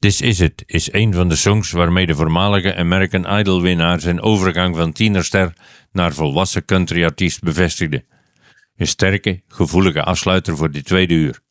This Is It is een van de songs waarmee de voormalige American Idol winnaar zijn overgang van tienerster naar volwassen countryartiest bevestigde. Een sterke, gevoelige afsluiter voor dit tweede uur.